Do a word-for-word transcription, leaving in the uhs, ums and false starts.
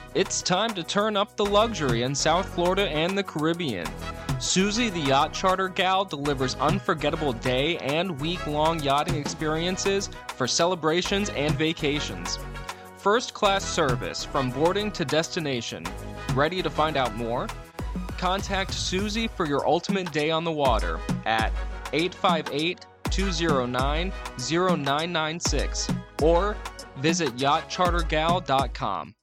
It's time to turn up the luxury in South Florida and the Caribbean. Susie the Yacht Charter Gal delivers unforgettable day and week-long yachting experiences for celebrations and vacations. First-class service from boarding to destination. Ready to find out more? Contact Susie for your ultimate day on the water at eight five eight, two zero nine, zero nine nine six or visit yacht charter gal dot com.